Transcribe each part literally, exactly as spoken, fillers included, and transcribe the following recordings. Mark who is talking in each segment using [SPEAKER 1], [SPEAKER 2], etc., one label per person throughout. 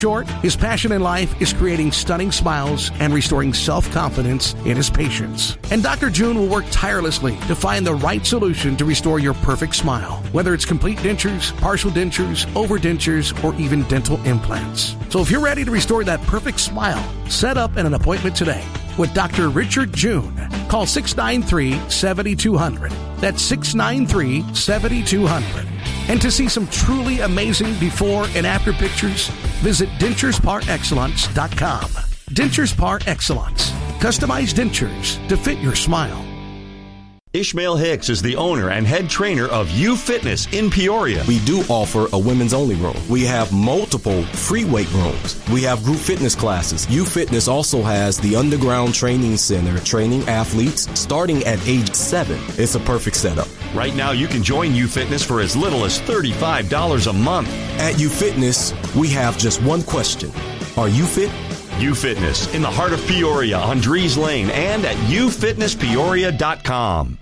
[SPEAKER 1] Short, his passion in life is creating stunning smiles and restoring self-confidence in his patients. And Doctor June will work tirelessly to find the right solution to restore your perfect smile, whether it's complete dentures, partial dentures, overdentures, or even dental implants. So if you're ready to restore that perfect smile, set up an appointment today with Doctor Richard June. Call six nine three, seven two zero zero. That's six nine three, seven two zero zero. And to see some truly amazing before and after pictures, visit dentures par excellence dot com. Dentures Par Excellence. Customized dentures to fit your smile.
[SPEAKER 2] Ishmael Hicks is the owner and head trainer of U Fitness in Peoria.
[SPEAKER 3] We do offer a women's only room. We have multiple free weight rooms. We have group fitness classes. U Fitness also has the underground training center, training athletes starting at age seven. It's a perfect setup.
[SPEAKER 2] Right now, you can join U Fitness for as little as thirty-five dollars a month.
[SPEAKER 3] At U Fitness, we have just one question. Are you fit?
[SPEAKER 2] U Fitness in the heart of Peoria on Dries Lane and at u fitness peoria dot com.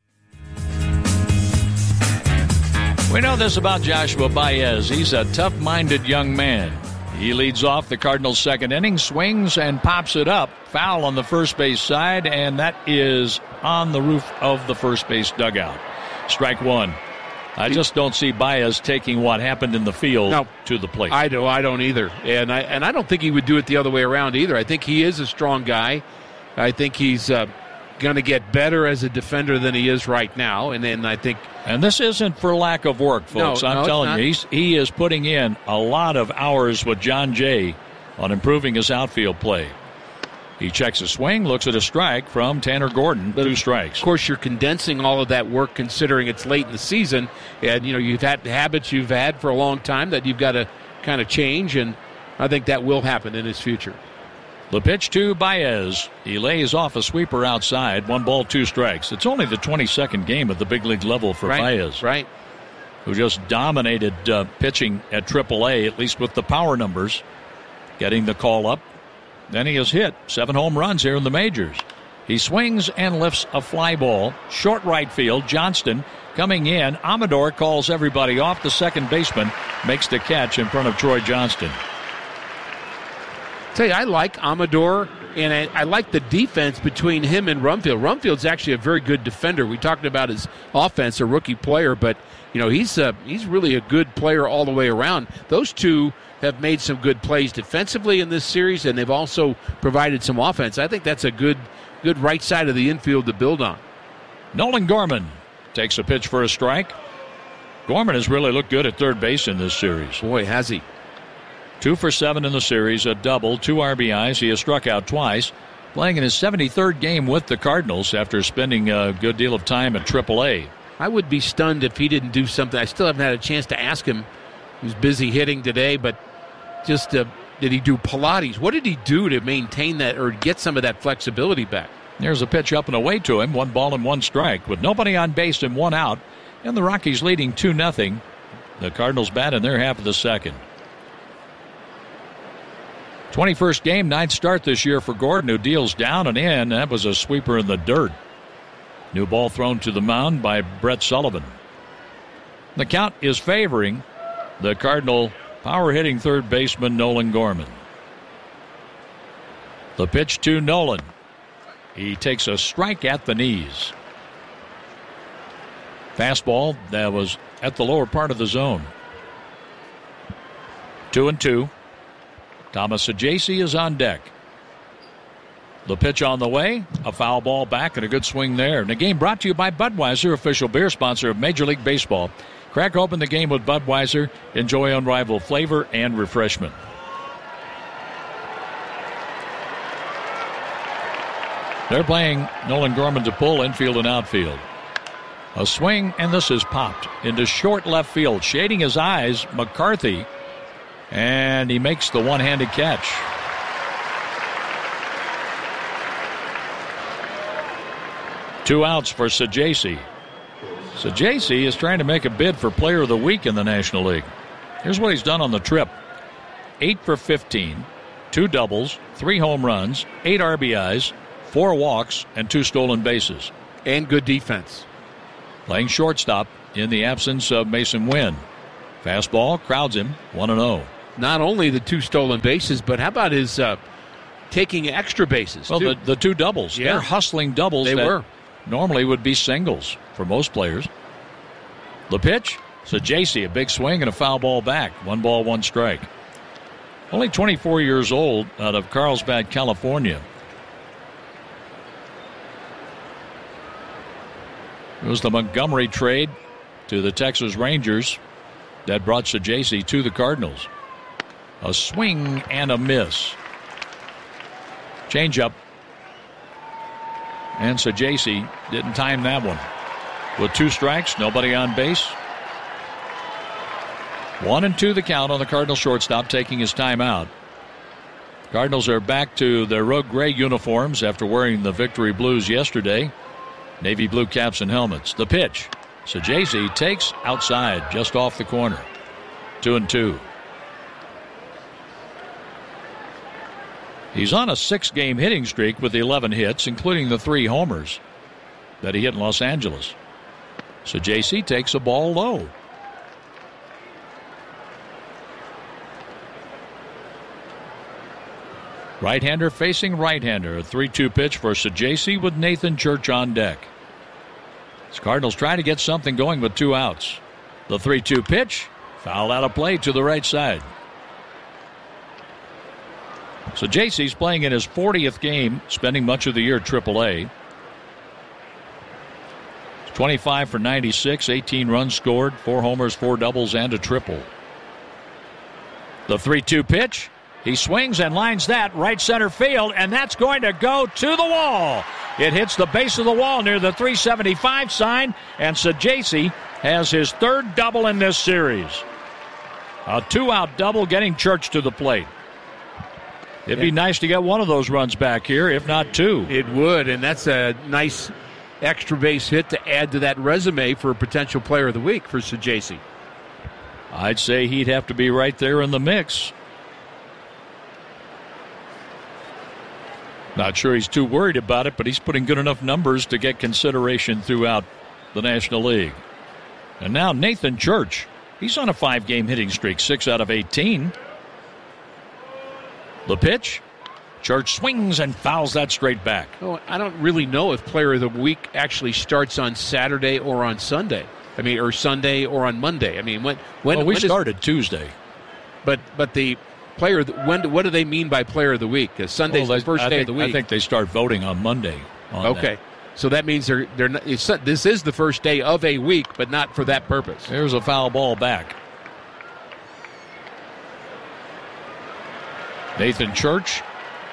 [SPEAKER 4] We know this about Joshua Baez. He's a tough-minded young man. He leads off the Cardinals' second inning, swings and pops it up. Foul on the first base side, and that is on the roof of the first base dugout. Strike one. I just don't see Baez taking what happened in the field no, to the plate.
[SPEAKER 5] I do. I don't either. And I and I don't think he would do it the other way around either. I think he is a strong guy. I think he's uh, going to get better as a defender than he is right now. And then I think...
[SPEAKER 4] And this isn't for lack of work, folks.
[SPEAKER 5] No,
[SPEAKER 4] I'm
[SPEAKER 5] no,
[SPEAKER 4] telling you, he's, he is putting in a lot of hours with John Jay on improving his outfield play. He checks a swing, looks at a strike from Tanner Gordon, two strikes.
[SPEAKER 5] Of course, you're condensing all of that work considering it's late in the season. And, you know, you've had habits you've had for a long time that you've got to kind of change, and I think that will happen in his future.
[SPEAKER 4] The pitch to Baez. He lays off a sweeper outside. One ball, two strikes. It's only the twenty-second game at the big league level for
[SPEAKER 5] right,
[SPEAKER 4] Baez.
[SPEAKER 5] Right.
[SPEAKER 4] Who just dominated uh, pitching at triple A, at least with the power numbers. Getting the call up. Then he has hit seven home runs here in the majors. He swings and lifts a fly ball. Short right field. Johnston coming in. Amador calls everybody off. The second baseman makes the catch in front of Troy Johnston.
[SPEAKER 5] Tell you, I like Amador, and I, I like the defense between him and Rumfield. Rumfield's actually a very good defender. We talked about his offense, a rookie player, but you know he's uh, he's really a good player all the way around. Those two have made some good plays defensively in this series, and they've also provided some offense. I think that's a good good right side of the infield to build on.
[SPEAKER 4] Nolan Gorman takes a pitch for a strike. Gorman has really looked good at third base in this series.
[SPEAKER 5] Boy, has he.
[SPEAKER 4] Two for seven in the series, a double, two R B Is. He has struck out twice, playing in his seventy-third game with the Cardinals after spending a good deal of time at triple A.
[SPEAKER 5] I would be stunned if he didn't do something. I still haven't had a chance to ask him. He was busy hitting today, but just uh, did he do Pilates? What did he do to maintain that or get some of that flexibility back?
[SPEAKER 4] There's a pitch up and away to him, one ball and one strike, with nobody on base and one out, and the Rockies leading two nothing. The Cardinals bat in their half of the second. twenty-first game, ninth start this year for Gordon, who deals down and in. That was a sweeper in the dirt. New ball thrown to the mound by Brett Sullivan. The count is favoring the Cardinal power-hitting third baseman Nolan Gorman. The pitch to Nolan. He takes a strike at the knees. Fastball that was at the lower part of the zone. Two and two. Thomas Saggese is on deck. The pitch on the way, a foul ball back and a good swing there. And the game brought to you by Budweiser, official beer sponsor of Major League Baseball. Crack open the game with Budweiser. Enjoy unrivaled flavor and refreshment. They're playing Nolan Gorman to pull infield and outfield. A swing, and this is popped into short left field. Shading his eyes, McCarthy. And he makes the one-handed catch. Two outs for Saggese. Saggese is trying to make a bid for Player of the Week in the National League. Here's what he's done on the trip. eight for fifteen, two doubles, three home runs, eight R B Is, four walks, and two stolen bases.
[SPEAKER 5] And good defense.
[SPEAKER 4] Playing shortstop in the absence of Mason Wynn. Fastball crowds him, one and oh.
[SPEAKER 5] not only the two stolen bases, but how about his uh, taking extra bases?
[SPEAKER 4] Well,
[SPEAKER 5] too?
[SPEAKER 4] the, the two doubles.
[SPEAKER 5] Yeah.
[SPEAKER 4] They're hustling doubles.
[SPEAKER 5] They
[SPEAKER 4] that
[SPEAKER 5] were.
[SPEAKER 4] Normally would be singles for most players. The pitch, Saggese, a big swing and a foul ball back. One ball, one strike. Only twenty-four years old, out of Carlsbad, California. It was the Montgomery trade to the Texas Rangers that brought Saggese to the Cardinals. A swing and a miss. Changeup. And Saggese didn't time that one. With two strikes, nobody on base. One and two the count on the Cardinal shortstop taking his time out. Cardinals are back to their road gray uniforms after wearing the victory blues yesterday. Navy blue caps and helmets. The pitch. Saggese takes outside just off the corner. Two and two. He's on a six-game hitting streak with eleven hits, including the three homers that he hit in Los Angeles. Saggese takes a ball low. Right-hander facing right-hander. A three two pitch for Saggese with Nathan Church on deck. The Cardinals trying to get something going with two outs. The three two pitch, fouled out of play to the right side. Saggese's playing in his fortieth game, spending much of the year at triple A. twenty-five for ninety-six, eighteen runs scored, four homers, four doubles, and a triple. The three two pitch, he swings and lines that right center field, and that's going to go to the wall. It hits the base of the wall near the three seventy-five sign, and Saggese has his third double in this series. A two-out double getting Church to the plate. It'd be nice to get one of those runs back here, if not two.
[SPEAKER 5] It would, and that's a nice extra base hit to add to that resume for a potential player of the week for Saggese.
[SPEAKER 4] I'd say he'd have to be right there in the mix. Not sure he's too worried about it, but he's putting good enough numbers to get consideration throughout the National League. And now Nathan Church. He's on a five-game hitting streak, six out of eighteen. The pitch. Church swings and fouls that straight back.
[SPEAKER 5] Oh, I don't really know if Player of the Week actually starts on Saturday or on Sunday. I mean, or Sunday or on Monday. I mean, when when
[SPEAKER 4] well, we
[SPEAKER 5] when
[SPEAKER 4] started
[SPEAKER 5] is,
[SPEAKER 4] Tuesday.
[SPEAKER 5] But but the player when when do they mean by Player of the Week? Because Sunday's
[SPEAKER 4] well,
[SPEAKER 5] the first
[SPEAKER 4] I
[SPEAKER 5] day
[SPEAKER 4] think,
[SPEAKER 5] of the week.
[SPEAKER 4] I think they start voting on Monday. On
[SPEAKER 5] okay,
[SPEAKER 4] that.
[SPEAKER 5] So that means they're they're not, it's, this is the first day of a week, but not for that purpose.
[SPEAKER 4] There's a foul ball back. Nathan Church.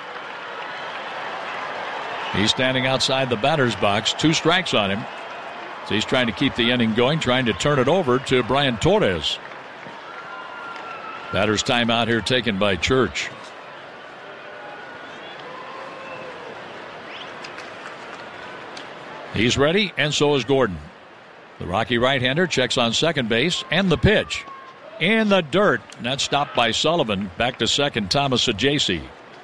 [SPEAKER 4] He's standing outside the batter's box. Two strikes on him. So he's trying to keep the inning going, trying to turn it over to Brian Torres. Batter's timeout here taken by Church. He's ready, and so is Gordon. The Rocky right-hander checks on second base, and the pitch. In the dirt. And that's stopped by Sullivan. Back to second, Thomas Saggese.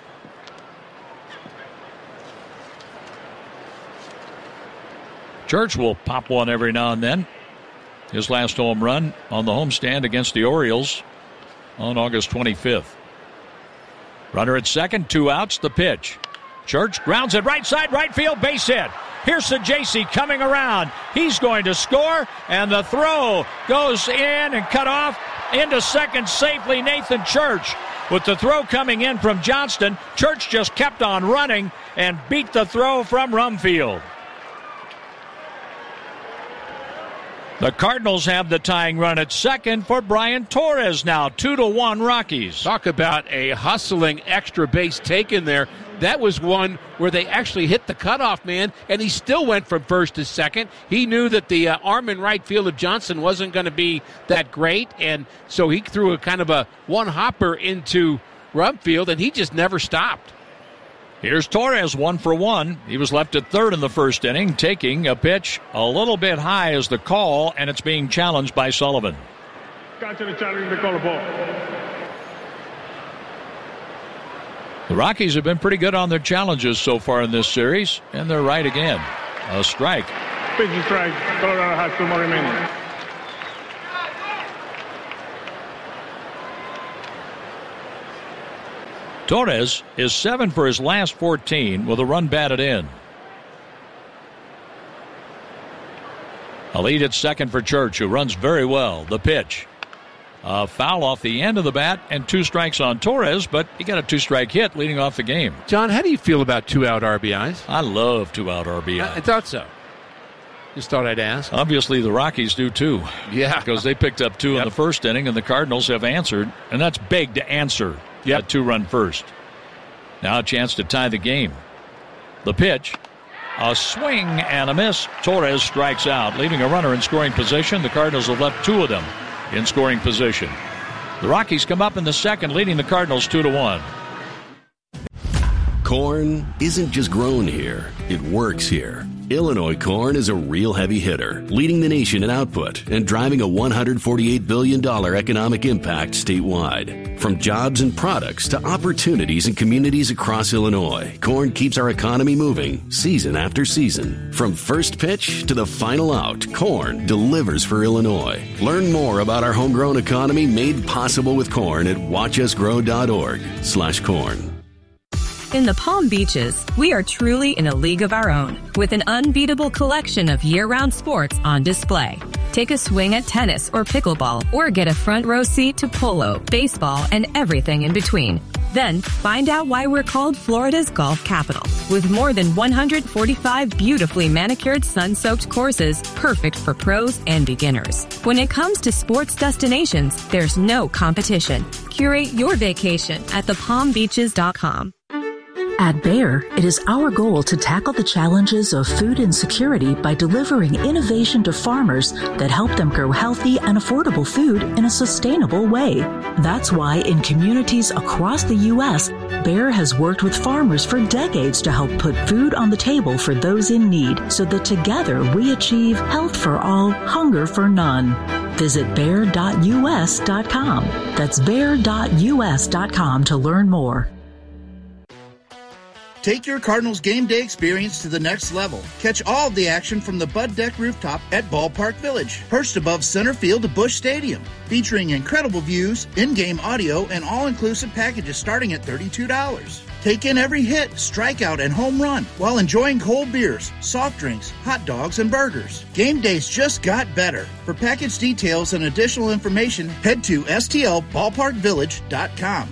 [SPEAKER 4] Church will pop one every now and then. His last home run on the homestand against the Orioles on August twenty-fifth. Runner at second, two outs, the pitch. Church grounds it right side, right field, base hit. Here's Saggese coming around. He's going to score, and the throw goes in and cut off into second safely, Nathan Church. With the throw coming in from Johnston, Church just kept on running and beat the throw from Rumfield. The Cardinals have the tying run at second for Brian Torres now. Two to one Rockies.
[SPEAKER 5] Talk about a hustling extra base taken there. That was one where they actually hit the cutoff man, and he still went from first to second. He knew that the uh, arm in right field of Johnson wasn't going to be that great, and so he threw a kind of a one-hopper into Rumfield, and he just never stopped.
[SPEAKER 4] Here's Torres, one for one. He was left at third in the first inning, taking a pitch a little bit high as the call, and it's being challenged by Sullivan.
[SPEAKER 6] Catcher challenging the call ball.
[SPEAKER 4] The Rockies have been pretty good on their challenges so far in this series, and they're right again. A strike.
[SPEAKER 6] Pitching strike. Colorado has two more remaining.
[SPEAKER 4] Torres is seven for his last fourteen with a run batted in. A lead at second for Church, who runs very well. The pitch. A foul off the end of the bat and two strikes on Torres, but he got a two-strike hit leading off the game.
[SPEAKER 5] John, how do you feel about two-out R B Is?
[SPEAKER 4] I love two-out R B Is.
[SPEAKER 5] I, I thought so. Just thought I'd ask.
[SPEAKER 4] Obviously, the Rockies do too.
[SPEAKER 5] Yeah.
[SPEAKER 4] Because they picked up two yep. in the first inning, and the Cardinals have answered, and that's big to answer yep. a two-run first. Now a chance to tie the game. The pitch. A swing and a miss. Torres strikes out, leaving a runner in scoring position. The Cardinals have left two of them in scoring position. The Rockies come up in the second, leading the Cardinals two to one.
[SPEAKER 7] Corn isn't just grown here, it works here. Illinois corn is a real heavy hitter, leading the nation in output and driving a one hundred forty-eight billion dollars economic impact statewide. From jobs and products to opportunities in communities across Illinois, corn keeps our economy moving season after season. From first pitch to the final out, corn delivers for Illinois. Learn more about our homegrown economy made possible with corn at watchusgrow.org slash corn.
[SPEAKER 8] In the Palm Beaches, we are truly in a league of our own, with an unbeatable collection of year-round sports on display. Take a swing at tennis or pickleball, or get a front row seat to polo, baseball, and everything in between. Then, find out why we're called Florida's golf capital, with more than one hundred forty-five beautifully manicured sun-soaked courses, perfect for pros and beginners. When it comes to sports destinations, there's no competition. Curate your vacation at the palm beaches dot com.
[SPEAKER 9] At Bayer, it is our goal to tackle the challenges of food insecurity by delivering innovation to farmers that help them grow healthy and affordable food in a sustainable way. That's why in communities across the U S, Bayer has worked with farmers for decades to help put food on the table for those in need, so that together we achieve health for all, hunger for none. Visit bayer dot U S dot com. That's bayer dot U S dot com to learn more.
[SPEAKER 10] Take your Cardinals game day experience to the next level. Catch all of the action from the Bud Deck rooftop at Ballpark Village, perched above center field of Busch Stadium, featuring incredible views, in-game audio, and all-inclusive packages starting at thirty-two dollars. Take in every hit, strikeout, and home run while enjoying cold beers, soft drinks, hot dogs, and burgers. Game days just got better. For package details and additional information, head to S T L ballpark village dot com.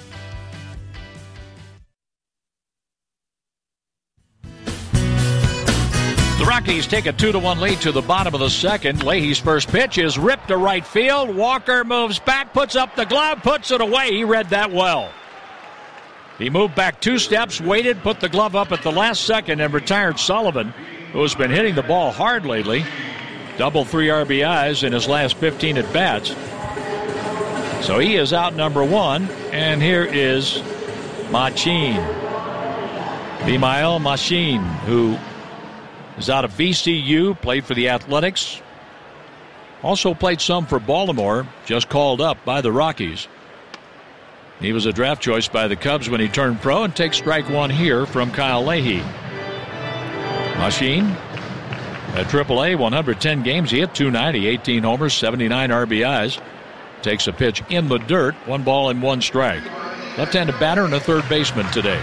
[SPEAKER 4] The Rockies take a two to one lead to the bottom of the second. Leahy's first pitch is ripped to right field. Walker moves back, puts up the glove, puts it away. He read that well. He moved back two steps, waited, put the glove up at the last second, and retired Sullivan, who has been hitting the ball hard lately. Double three R B Is in his last fifteen at-bats. So he is out number one, and here is Machín. Vimael Machín, who is out of V C U, played for the Athletics. Also played some for Baltimore, just called up by the Rockies. He was a draft choice by the Cubs when he turned pro, and takes strike one here from Kyle Leahy. Machín at triple A, one hundred ten games. He hit two ninety, eighteen homers, seventy-nine R B Is. Takes a pitch in the dirt, one ball and one strike. Left-handed batter and a third baseman today.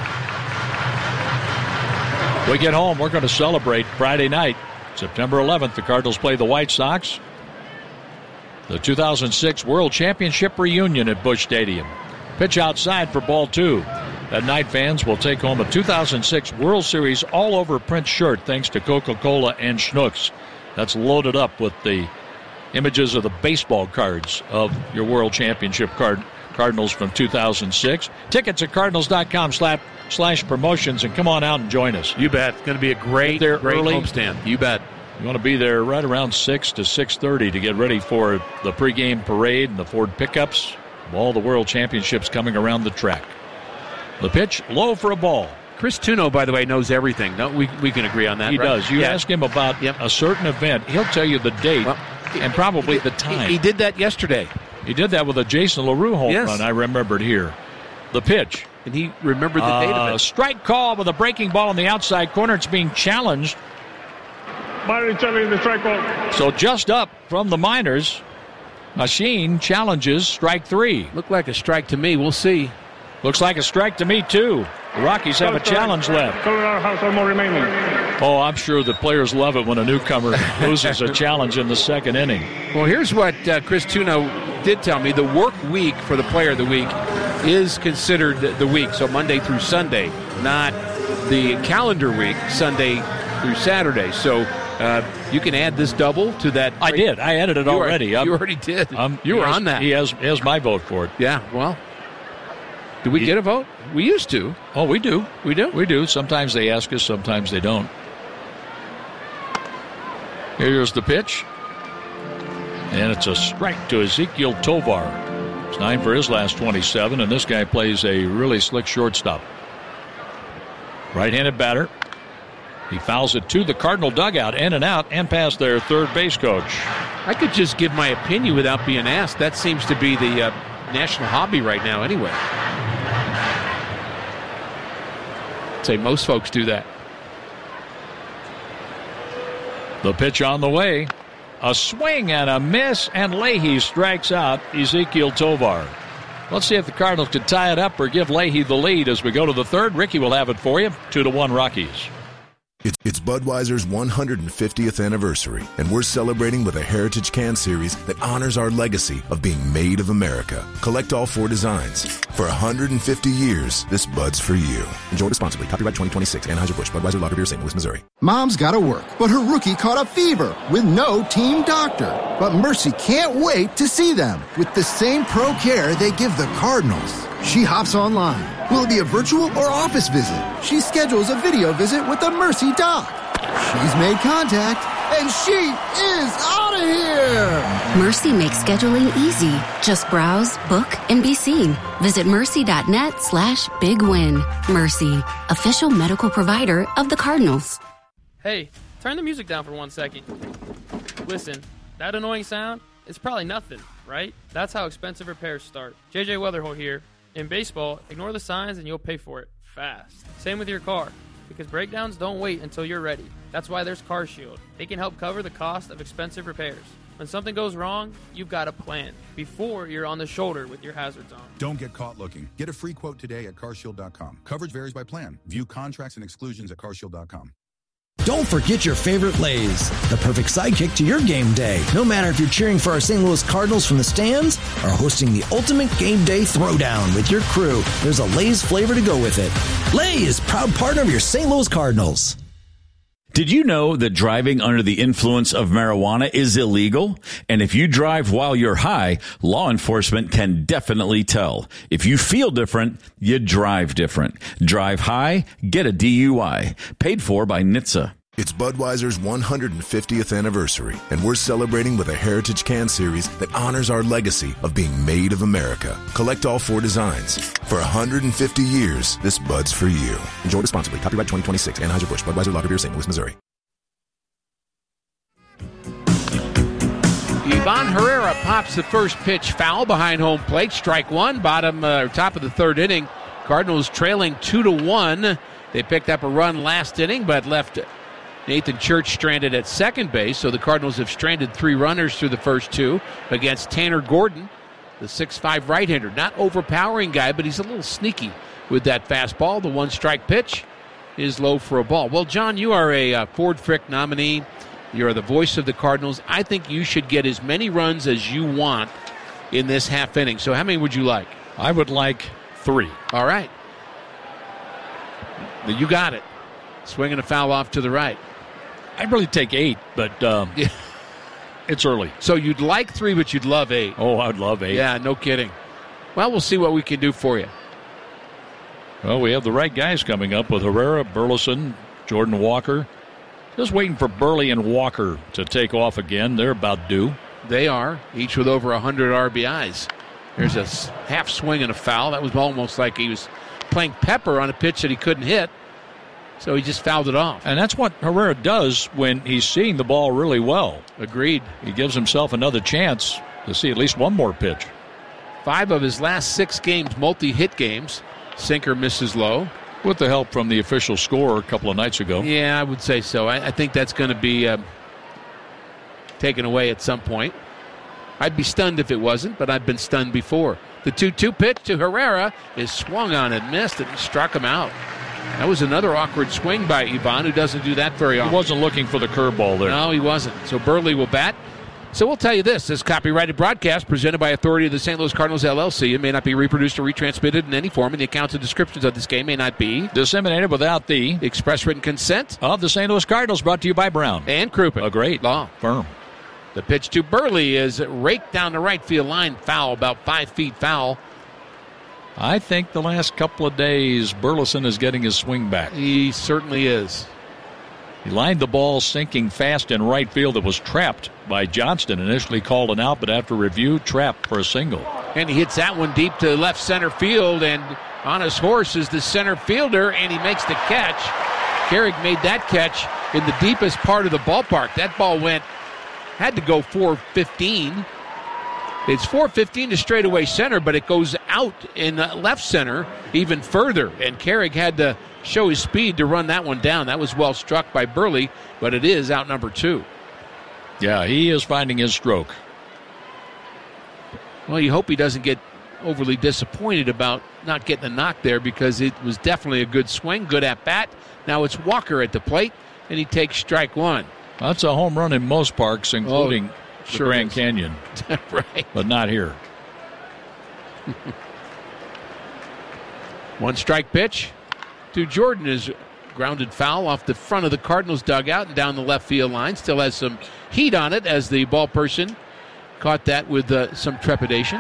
[SPEAKER 4] We get home, we're going to celebrate Friday night, September eleventh. The Cardinals play the White Sox. The two thousand six World Championship reunion at Busch Stadium. Pitch outside for ball two. That night, fans will take home a two thousand six World Series all-over print shirt thanks to Coca-Cola and Schnucks. That's loaded up with the images of the baseball cards of your World Championship card Cardinals from two thousand six. Tickets at cardinals dot com slash slash promotions, and come on out and join us.
[SPEAKER 5] You bet. It's going to be a great,
[SPEAKER 4] there
[SPEAKER 5] great
[SPEAKER 4] early.
[SPEAKER 5] homestand. You bet.
[SPEAKER 4] You want to be there right around six to six thirty to get ready for the pregame parade and the Ford pickups. All the World Championships coming around the track. The pitch, low for a ball.
[SPEAKER 5] Chris Tuno, by the way, knows everything. No, we we can agree on that.
[SPEAKER 4] He
[SPEAKER 5] right?
[SPEAKER 4] does. You
[SPEAKER 5] yeah.
[SPEAKER 4] ask him about
[SPEAKER 5] yep.
[SPEAKER 4] a certain event, he'll tell you the date well, and probably the time.
[SPEAKER 5] He, he did that yesterday.
[SPEAKER 4] He did that with a Jason LaRue home
[SPEAKER 5] yes.
[SPEAKER 4] run, I remembered here. The pitch.
[SPEAKER 5] And he remembered the
[SPEAKER 4] uh,
[SPEAKER 5] date of it.
[SPEAKER 4] Strike call with a breaking ball on the outside corner. It's being challenged.
[SPEAKER 6] Minor challenging the strike ball.
[SPEAKER 4] So just up from the minors, Machín challenges strike three.
[SPEAKER 5] Looked like a strike to me. We'll see.
[SPEAKER 4] Looks like a strike to me, too. The Rockies have a challenge left.
[SPEAKER 6] Colorado has one more remaining.
[SPEAKER 4] Oh, I'm sure the players love it when a newcomer loses a challenge in the second inning.
[SPEAKER 5] Well, here's what uh, Chris Tuno did tell me. The work week for the player of the week is considered the week, so Monday through Sunday, not the calendar week, Sunday through Saturday. So uh, you can add this double to that.
[SPEAKER 4] I did. I added it
[SPEAKER 5] you
[SPEAKER 4] already.
[SPEAKER 5] Are, you already did.
[SPEAKER 4] Um,
[SPEAKER 5] you were
[SPEAKER 4] has,
[SPEAKER 5] on that.
[SPEAKER 4] He has, he has my vote for it.
[SPEAKER 5] Yeah, well. Do we get a vote? We used to.
[SPEAKER 4] Oh, we do.
[SPEAKER 5] We do?
[SPEAKER 4] We do. Sometimes they ask us, sometimes they don't. Here's the pitch. And it's a strike to Ezequiel Tovar. It's nine for his last twenty-seven, and this guy plays a really slick shortstop. Right-handed batter. He fouls it to the Cardinal dugout, in and out, and past their third base coach.
[SPEAKER 5] I could just give my opinion without being asked. That seems to be the uh, national hobby right now anyway. I'd say most folks do that.
[SPEAKER 4] The pitch on the way. A swing and a miss, and Leahy strikes out Ezequiel Tovar. Let's see if the Cardinals can tie it up or give Leahy the lead as we go to the third. Ricky will have it for you. Two to one Rockies.
[SPEAKER 11] It's, it's Budweiser's one hundred fiftieth anniversary, and we're celebrating with a Heritage Can Series that honors our legacy of being made of America. Collect all four designs. For one hundred fifty years, this Bud's for you. Enjoy responsibly. Copyright twenty twenty-six. Anheuser-Busch. Budweiser Lager Beer, Saint Louis, Missouri.
[SPEAKER 12] Mom's gotta work, but her rookie caught a fever with no team doctor. But Mercy can't wait to see them with the same pro care they give the Cardinals. She hops online. Will it be a virtual or office visit? She schedules a video visit with the Mercy doc. She's made contact, and she is out of here!
[SPEAKER 13] Mercy makes scheduling easy. Just browse, book, and be seen. Visit mercy.net slash big win. Mercy, official medical provider of the Cardinals.
[SPEAKER 14] Hey, turn the music down for one second. Listen, that annoying sound is probably nothing, right? That's how expensive repairs start. J J Weatherholt here. In baseball, ignore the signs and you'll pay for it fast. Same with your car, because breakdowns don't wait until you're ready. That's why there's CarShield. They can help cover the cost of expensive repairs. When something goes wrong, you've got a plan before you're on the shoulder with your hazards on.
[SPEAKER 15] Don't get caught looking. Get a free quote today at car shield dot com. Coverage varies by plan. View contracts and exclusions at car shield dot com.
[SPEAKER 16] Don't forget your favorite Lay's, the perfect sidekick to your game day. No matter if you're cheering for our Saint Louis Cardinals from the stands or hosting the ultimate game day throwdown with your crew, there's a Lay's flavor to go with it. Lay's, proud partner of your Saint Louis Cardinals.
[SPEAKER 2] Did you know that driving under the influence of marijuana is illegal? And if you drive while you're high, law enforcement can definitely tell. If you feel different, you drive different. Drive high, get a D U I. Paid for by N H T S A.
[SPEAKER 11] It's Budweiser's one hundred fiftieth anniversary, and we're celebrating with a Heritage Can Series that honors our legacy of being made of America. Collect all four designs. For one hundred fifty years, this Bud's for you. Enjoy responsibly. Copyright twenty twenty-six. Anheuser-Busch. Budweiser Lager Beer, Saint Louis, Missouri.
[SPEAKER 5] Ivan Herrera pops the first pitch foul behind home plate. Strike one, bottom uh, top of the third inning. Cardinals trailing two to one. They picked up a run last inning, but left Nathan Church stranded at second base, so the Cardinals have stranded three runners through the first two against Tanner Gordon, the six five right-hander. Not overpowering guy, but he's a little sneaky with that fastball. The one-strike pitch is low for a ball. Well, John, you are a uh, Ford Frick nominee. You're the voice of the Cardinals. I think you should get as many runs as you want in this half inning. So how many would you like?
[SPEAKER 4] I would like three.
[SPEAKER 5] All right. You got it. Swinging a foul off to the right.
[SPEAKER 4] I'd really take eight, but um, yeah. It's early.
[SPEAKER 5] So you'd like three, but you'd love eight.
[SPEAKER 4] Oh, I'd love eight.
[SPEAKER 5] Yeah, no kidding. Well, we'll see what we can do for you.
[SPEAKER 4] Well, we have the right guys coming up with Herrera, Burleson, Jordan Walker. Just waiting for Burley and Walker to take off again. They're about due.
[SPEAKER 5] They are, each with over one hundred R B Is. There's a half swing and a foul. That was almost like he was playing pepper on a pitch that he couldn't hit. So he just fouled it off.
[SPEAKER 4] And that's what Herrera does when he's seeing the ball really well.
[SPEAKER 5] Agreed.
[SPEAKER 4] He gives himself another chance to see at least one more pitch.
[SPEAKER 5] Five of his last six games, multi-hit games. Sinker misses low.
[SPEAKER 4] With the help from the official scorer a couple of nights ago.
[SPEAKER 5] Yeah, I would say so. I, I think that's going to be uh, taken away at some point. I'd be stunned if it wasn't, but I've been stunned before. The two two pitch to Herrera is swung on and missed and struck him out. That was another awkward swing by Ivan, who doesn't do that very often.
[SPEAKER 4] He wasn't looking for the curveball there.
[SPEAKER 5] No, he wasn't. So Burley will bat. So we'll tell you this. This copyrighted broadcast presented by authority of the Saint Louis Cardinals, L L C. It may not be reproduced or retransmitted in any form, and the accounts and descriptions of this game may not be
[SPEAKER 4] disseminated without the
[SPEAKER 5] express written consent
[SPEAKER 4] of the Saint Louis Cardinals, brought to you by Brown
[SPEAKER 5] and Crouppen.
[SPEAKER 4] A great law firm.
[SPEAKER 5] The pitch to Burley is raked down the right field line, foul, about five feet foul.
[SPEAKER 4] I think the last couple of days, Burleson is getting his swing back.
[SPEAKER 5] He certainly is.
[SPEAKER 4] He lined the ball sinking fast in right field. That was trapped by Johnston. Initially called an out, but after review, trapped for a single.
[SPEAKER 5] And he hits that one deep to left center field, and on his horse is the center fielder, and he makes the catch. Carrick made that catch in the deepest part of the ballpark. That ball went, had to go four fifteen. It's four fifteen to straightaway center, but it goes out in left center even further. And Carrick had to show his speed to run that one down. That was well struck by Burley, but it is out number two.
[SPEAKER 4] Yeah, he is finding his stroke.
[SPEAKER 5] Well, you hope he doesn't get overly disappointed about not getting a knock there, because it was definitely a good swing, good at bat. Now it's Walker at the plate, and he takes strike one.
[SPEAKER 4] That's a home run in most parks, including
[SPEAKER 5] oh,
[SPEAKER 4] the
[SPEAKER 5] sure
[SPEAKER 4] Grand
[SPEAKER 5] is.
[SPEAKER 4] Canyon.
[SPEAKER 5] Right.
[SPEAKER 4] But not here.
[SPEAKER 5] One strike pitch to Jordan is grounded foul off the front of the Cardinals dugout and down the left field line. Still has some heat on it, as the ball person caught that with uh, some trepidation.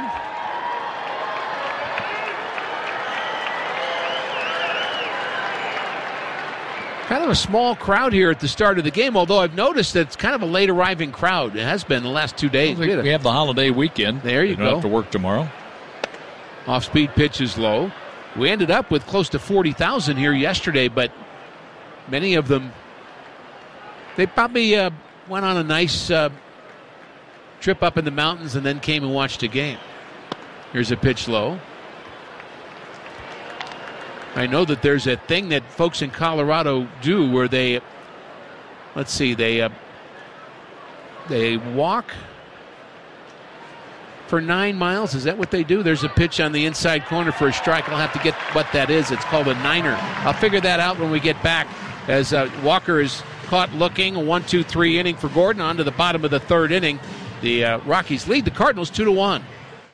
[SPEAKER 5] Kind of a small crowd here at the start of the game, although I've noticed that it's kind of a late arriving crowd. It has been the last two days.
[SPEAKER 4] We have the holiday weekend.
[SPEAKER 5] There you
[SPEAKER 4] you
[SPEAKER 5] go.
[SPEAKER 4] don't have to work tomorrow.
[SPEAKER 5] Off-speed pitch is low. We ended up with close to forty thousand here yesterday, but many of them, they probably uh, went on a nice uh, trip up in the mountains and then came and watched a game. Here's a pitch low. I know that there's a thing that folks in Colorado do where they, let's see, they uh, they walk for nine miles. Is that what they do? There's a pitch on the inside corner for a strike. I'll have to get what that is. It's called a niner. I'll figure that out when we get back, as uh, Walker is caught looking. A one two three inning for Gordon. On to the bottom of the third inning. The uh, Rockies lead the Cardinals two to one.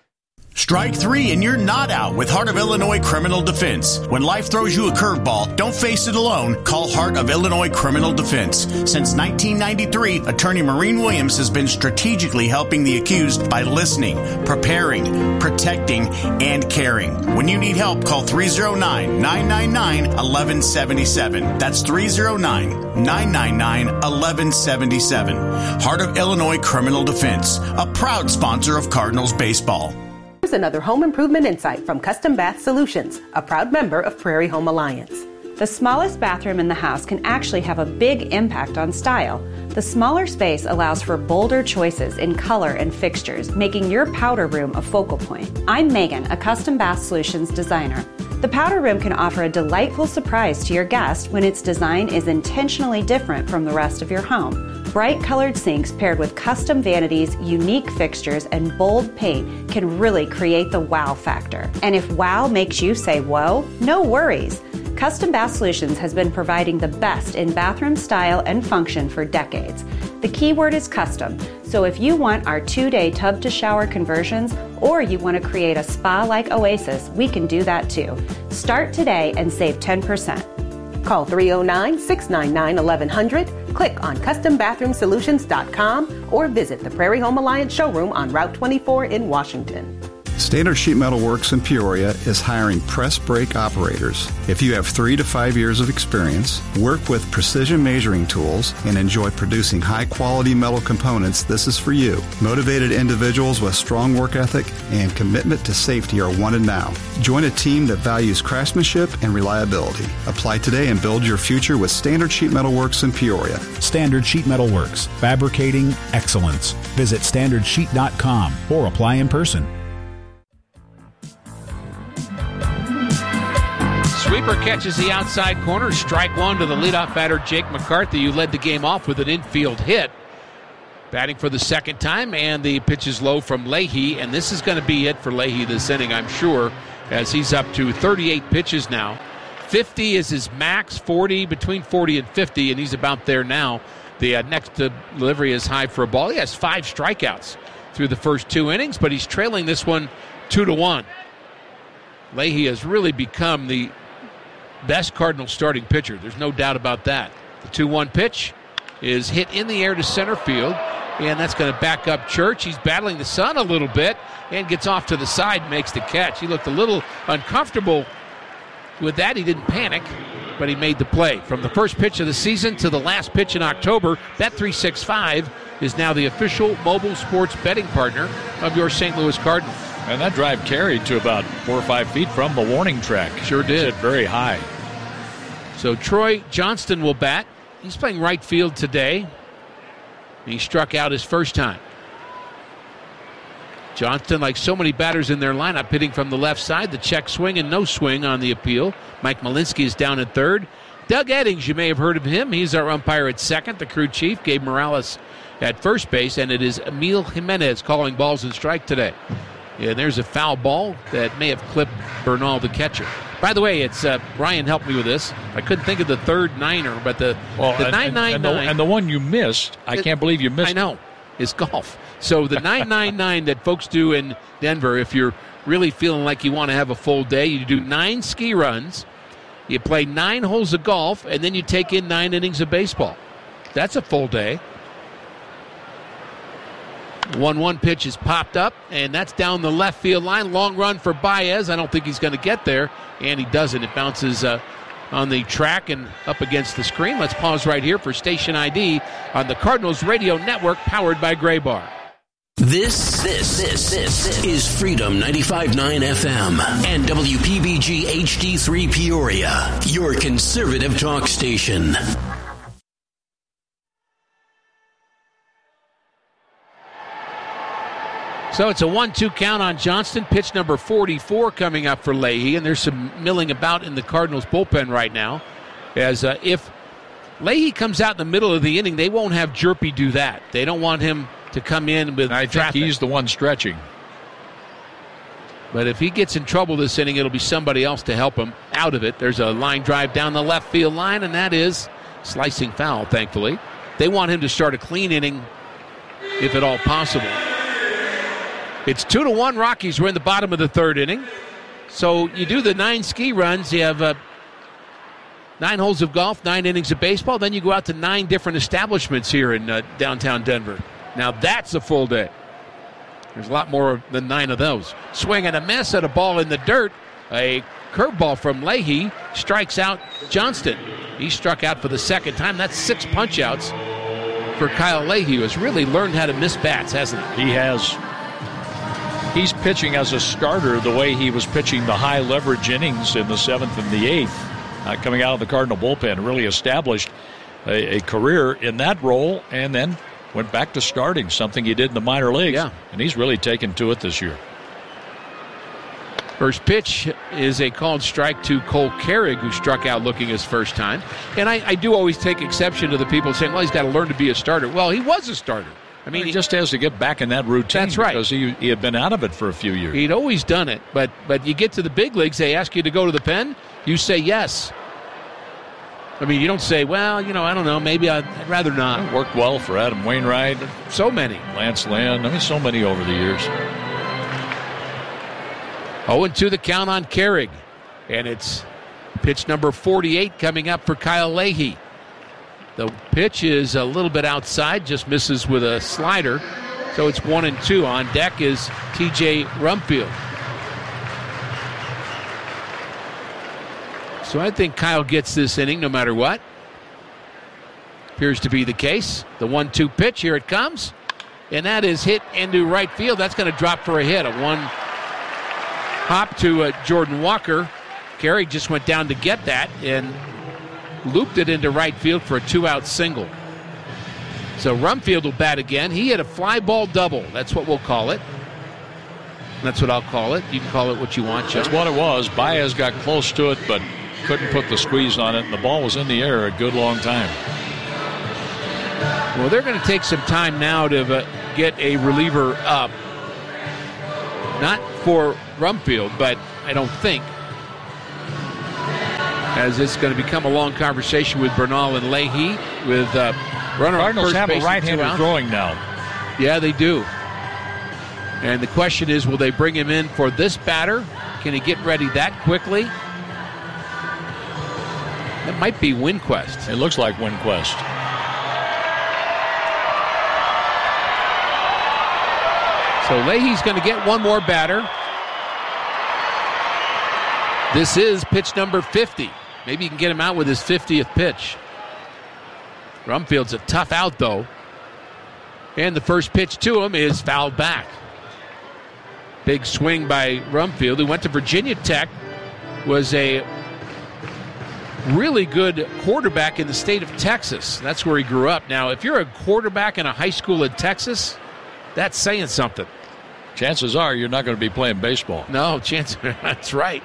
[SPEAKER 17] Strike three and you're not out with Heart of Illinois Criminal Defense. When life throws you a curveball, don't face it alone. Call Heart of Illinois Criminal Defense. Since nineteen ninety-three, Attorney Maureen Williams has been strategically helping the accused by listening, preparing, protecting, and caring. When you need help, call three oh nine, nine nine nine, one one seven seven. That's three oh nine, nine nine nine, one one seven seven. Heart of Illinois Criminal Defense, a proud sponsor of Cardinals baseball.
[SPEAKER 18] Here's another home improvement insight from Custom Bath Solutions, a proud member of Prairie Home Alliance.
[SPEAKER 19] The smallest bathroom in the house can actually have a big impact on style. The smaller space allows for bolder choices in color and fixtures, making your powder room a focal point. I'm Megan, a Custom Bath Solutions designer. The powder room can offer a delightful surprise to your guest when its design is intentionally different from the rest of your home. Bright colored sinks paired with custom vanities, unique fixtures, and bold paint can really create the wow factor. And if wow makes you say whoa, no worries. Custom Bath Solutions has been providing the best in bathroom style and function for decades. The key word is custom, so if you want our two-day tub-to-shower conversions or you want to create a spa-like oasis, we can do that too. Start today and save ten percent.
[SPEAKER 18] Call three oh nine, six nine nine, eleven hundred, click on custom bathroom solutions dot com, or visit the Prairie Home Alliance showroom on Route twenty-four in Washington.
[SPEAKER 20] Standard Sheet Metal Works in Peoria is hiring press brake operators. If you have three to five years of experience, work with precision measuring tools, and enjoy producing high-quality metal components, this is for you. Motivated individuals with strong work ethic and commitment to safety are wanted now. Join a team that values craftsmanship and reliability. Apply today and build your future with Standard Sheet Metal Works in Peoria.
[SPEAKER 21] Standard Sheet Metal Works, fabricating excellence. Visit standard sheet dot com or apply in person.
[SPEAKER 5] Sweeper catches the outside corner. Strike one to the leadoff batter, Jake McCarthy, who led the game off with an infield hit. batting for the second time, and the pitch is low from Leahy, and this is going to be it for Leahy this inning, I'm sure, as he's up to thirty-eight pitches now. fifty is his max, forty, between forty and fifty, and he's about there now. The uh, next delivery is high for a ball. He has five strikeouts through the first two innings, but he's trailing this one two to one. Leahy has really become the best Cardinals starting pitcher. There's no doubt about that. The two one pitch is hit in the air to center field, and that's going to back up Church. He's battling the sun a little bit and gets off to the side, makes the catch. He looked a little uncomfortable with that. He didn't panic, but he made the play. From the first pitch of the season to the last pitch in October, Bet three sixty-five is now the official mobile sports betting partner of your Saint Louis Cardinals.
[SPEAKER 4] And that drive carried to about four or five feet from the warning track.
[SPEAKER 5] Sure did.
[SPEAKER 4] Hit very high.
[SPEAKER 5] So Troy Johnston will bat. He's playing right field today. He struck out his first time. Johnston, like so many batters in their lineup, hitting from the left side. The check swing and no swing on the appeal. Mike Malinsky is down at third. Doug Eddings, you may have heard of him. He's our umpire at second. The crew chief, Gabe Morales, at first base. And it is Emil Jimenez calling balls and strike today. And there's a foul ball that may have clipped Bernal, the catcher. By the way, it's uh, Ryan helped me with this. I couldn't think of the third niner, but the,
[SPEAKER 4] well,
[SPEAKER 5] the
[SPEAKER 4] and,
[SPEAKER 5] nine nine nine.
[SPEAKER 4] And the, and the one you missed, I
[SPEAKER 5] it,
[SPEAKER 4] can't believe you missed
[SPEAKER 5] I know, is golf. So the nine nine nine that folks do in Denver, if you're really feeling like you want to have a full day, you do nine ski runs, you play nine holes of golf, and then you take in nine innings of baseball. That's a full day. one one pitch is popped up, and that's down the left field line. Long run for Baez. I don't think he's going to get there, and he doesn't. It bounces uh, on the track and up against the screen. Let's pause right here for station I D on the Cardinals Radio Network, powered by Gray Bar.
[SPEAKER 7] This, this, this, this is Freedom ninety-five point nine F M and W P B G H D three Peoria, your conservative talk station.
[SPEAKER 5] So it's a one two count on Johnston. Pitch number forty-four coming up for Leahy, and there's some milling about in the Cardinals bullpen right now. As uh, if Leahy comes out in the middle of the inning, they won't have Jerpy do that. They don't want him to come in with
[SPEAKER 4] I
[SPEAKER 5] traffic.
[SPEAKER 4] think he's the one stretching.
[SPEAKER 5] But if he gets in trouble this inning, it'll be somebody else to help him out of it. There's a line drive down the left field line, and that is slicing foul, thankfully. They want him to start a clean inning, if at all possible. It's two to one Rockies. We're in the bottom of the third inning. So you do the nine ski runs. You have uh, nine holes of golf, nine innings of baseball. Then you go out to nine different establishments here in uh, downtown Denver. Now that's a full day. There's a lot more than nine of those. Swing and a miss at a ball in the dirt. A curveball from Leahy strikes out Johnston. He struck out for the second time. That's six punch-outs for Kyle Leahy, who has really learned how to miss bats, hasn't he?
[SPEAKER 4] He has. He's pitching as a starter the way he was pitching the high leverage innings in the seventh and the eighth, uh, coming out of the Cardinal bullpen. Really established a, a career in that role, and then went back to starting, something he did in the minor leagues.
[SPEAKER 5] Yeah.
[SPEAKER 4] And he's really taken to it this year.
[SPEAKER 5] First pitch is a called strike to Cole Carrig, who struck out looking his first time. And I, I do always take exception to the people saying, well, he's got to learn to be a starter. Well, he was a starter. I mean,
[SPEAKER 4] he just has to get back in that routine.
[SPEAKER 5] That's right.
[SPEAKER 4] Because he, he had been out of it for a few years.
[SPEAKER 5] He'd always done it. But, but you get to the big leagues, they ask you to go to the pen, you say yes. I mean, you don't say, well, you know, I don't know, maybe I'd, I'd rather not.
[SPEAKER 4] It worked well for Adam Wainwright.
[SPEAKER 5] So many.
[SPEAKER 4] Lance Lynn. I mean, so many over the years.
[SPEAKER 5] oh and two the count on Carrig. And it's pitch number forty-eight coming up for Kyle Leahy. The pitch is a little bit outside, just misses with a slider. So it's one and two. On deck is T J Rumfield. So I think Kyle gets this inning no matter what. Appears to be the case. The one two pitch, here it comes. And that is hit into right field. That's going to drop for a hit. A one hop to uh, Jordan Walker. Carey just went down to get that and looped it into right field for a two-out single. So Rumfield will bat again. He hit a fly ball double. That's what we'll call it. That's what I'll call it. You can call it what you want, Joe.
[SPEAKER 4] That's what it was. Baez got close to it, but couldn't put the squeeze on it, and the ball was in the air a good long time.
[SPEAKER 5] Well, they're going to take some time now to uh, get a reliever up. Not for Rumfield, but I don't think. As it's going to become a long conversation with Bernal and Leahy with uh, runner on
[SPEAKER 4] Cardinals
[SPEAKER 5] first
[SPEAKER 4] have
[SPEAKER 5] base
[SPEAKER 4] a right-hander
[SPEAKER 5] and two
[SPEAKER 4] throwing now.
[SPEAKER 5] Yeah, they do. And the question is, will they bring him in for this batter? Can he get ready that quickly? That might be Winquist.
[SPEAKER 4] It looks like Winquist.
[SPEAKER 5] So Leahy's going to get one more batter. This is pitch number fifty. Maybe you can get him out with his fiftieth pitch. Rumfield's a tough out, though. And the first pitch to him is fouled back. Big swing by Rumfield, who went to Virginia Tech, was a really good quarterback in the state of Texas. That's where he grew up. Now, if you're a quarterback in a high school in Texas, that's saying something.
[SPEAKER 4] Chances are you're not going to be playing baseball.
[SPEAKER 5] No, chance. That's right.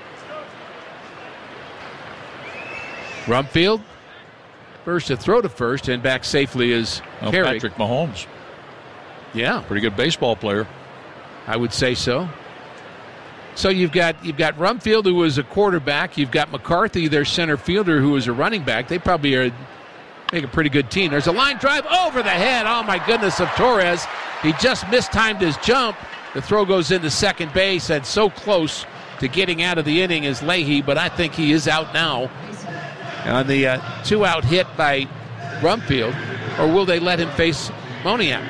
[SPEAKER 5] Rumfield, first to throw to first, and back safely is
[SPEAKER 4] well,
[SPEAKER 5] Carey.
[SPEAKER 4] Patrick Mahomes.
[SPEAKER 5] Yeah.
[SPEAKER 4] Pretty good baseball player.
[SPEAKER 5] I would say so. So you've got you've got Rumfield, who was a quarterback. You've got McCarthy, their center fielder, who was a running back. They probably are make a pretty good team. There's a line drive over the head. Oh, my goodness, of Torres. He just mistimed his jump. The throw goes into second base, and so close to getting out of the inning is Leahy, but I think he is out now on the uh, two-out hit by Rumfield. Or will they let him face Moniak?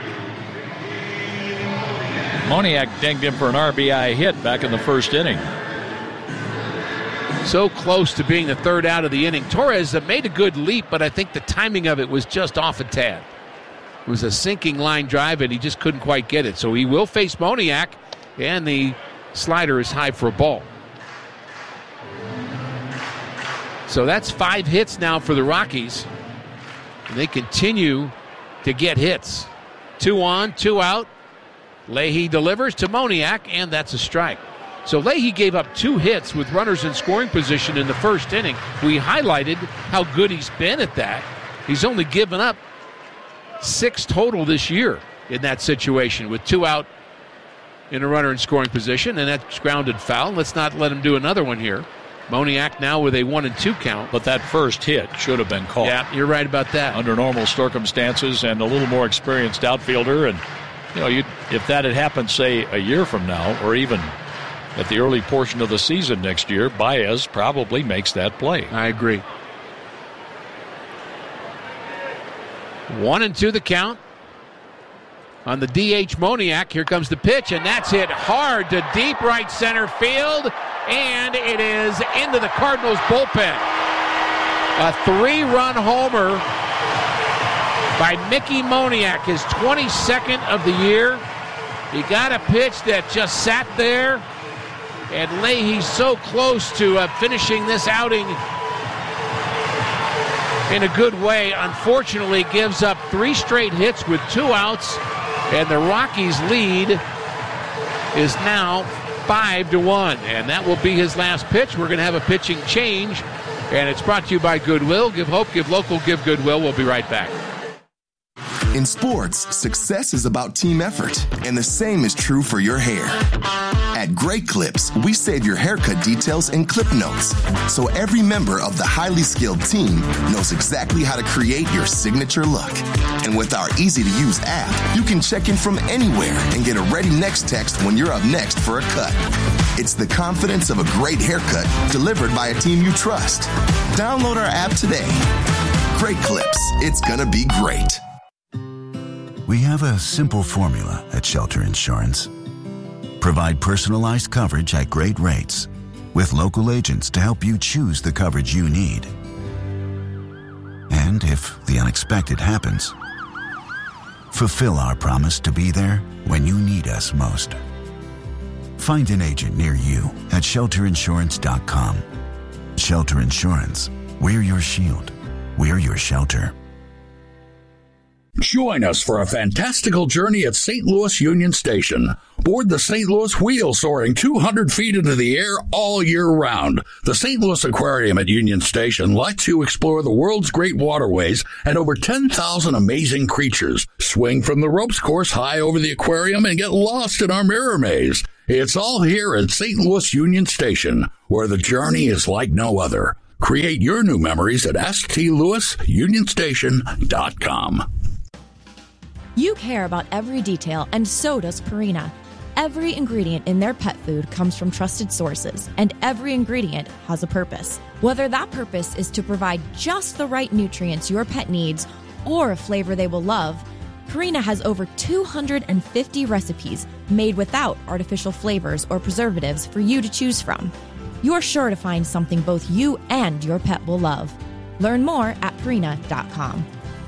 [SPEAKER 4] Moniak dinged him for an R B I hit back in the first inning.
[SPEAKER 5] So close to being the third out of the inning. Torres made a good leap, but I think the timing of it was just off a tad. It was a sinking line drive, and he just couldn't quite get it. So he will face Moniak, and the slider is high for a ball. So that's five hits now for the Rockies. And they continue to get hits. Two on, two out. Leahy delivers to Moniak, and that's a strike. So Leahy gave up two hits with runners in scoring position in the first inning. We highlighted how good he's been at that. He's only given up six total this year in that situation with two out in a runner in scoring position, and that's grounded foul. Let's not let him do another one here. Moniak now with a one and two count.
[SPEAKER 4] But that first hit should have been called.
[SPEAKER 5] Yeah, you're right about that.
[SPEAKER 4] Under normal circumstances and a little more experienced outfielder. And, you know, you if that had happened, say, a year from now or even at the early portion of the season next year, Baez probably makes that play.
[SPEAKER 5] I agree. One and two the count. On the D H Moniak, here comes the pitch, and that's hit hard to deep right center field, and it is into the Cardinals bullpen. A three-run homer by Mickey Moniak, his twenty-second of the year. He got a pitch that just sat there, and Leahy's so close to uh, finishing this outing in a good way. Unfortunately, gives up three straight hits with two outs, and the Rockies' lead is now five to one, and that will be his last pitch. We're going to have a pitching change, and it's brought to you by Goodwill. Give hope, give local, give Goodwill. We'll be right back.
[SPEAKER 1] In sports, success is about team effort, and the same is true for your hair. At Great Clips, we save your haircut details in clip notes, so every member of the highly skilled team knows exactly how to create your signature look. And with our easy-to-use app, you can check in from anywhere and get a ready next text when you're up next for a cut. It's the confidence of a great haircut delivered by a team you trust. Download our app today. Great Clips. It's gonna be great.
[SPEAKER 22] We have a simple formula at Shelter Insurance. Provide personalized coverage at great rates with local agents to help you choose the coverage you need. And if the unexpected happens, fulfill our promise to be there when you need us most. Find an agent near you at shelter insurance dot com. Shelter Insurance. We're your shield. We're your shelter.
[SPEAKER 3] Join us for a fantastical journey at Saint Louis Union Station. Board the Saint Louis Wheel soaring two hundred feet into the air all year round. The Saint Louis Aquarium at Union Station lets you explore the world's great waterways and over ten thousand amazing creatures. Swing from the ropes course high over the aquarium and get lost in our mirror maze. It's all here at Saint Louis Union Station, where the journey is like no other. Create your new memories at s t louis union station dot com.
[SPEAKER 8] You care about every detail, and so does Purina. Every ingredient in their pet food comes from trusted sources, and every ingredient has a purpose. Whether that purpose is to provide just the right nutrients your pet needs or a flavor they will love, Purina has over two hundred fifty recipes made without artificial flavors or preservatives for you to choose from. You're sure to find something both you and your pet will love. Learn more at purina dot com.